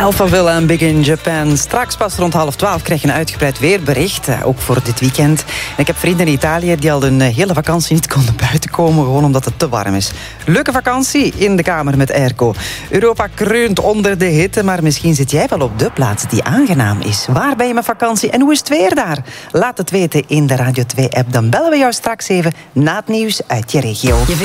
Alphaville en Big in Japan. Straks pas rond 11:30 krijg je een uitgebreid weerbericht, ook voor dit weekend. En ik heb vrienden in Italië die al hun hele vakantie niet konden buiten komen, gewoon omdat het te warm is. Leuke vakantie in de kamer met airco. Europa kreunt onder de hitte, maar misschien zit jij wel op de plaats die aangenaam is. Waar ben je met vakantie en hoe is het weer daar? Laat het weten in de Radio 2-app. Dan bellen we jou straks even na het nieuws uit je regio.